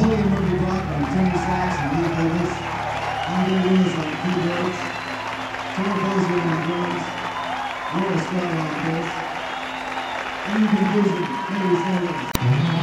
Napoleon Murphy Buck on tenor sax and lead vocals. Andre Lewis on keyboards. Tom Bozer on drums. Laura Scott on bass. And conclusion, Henry Sanders.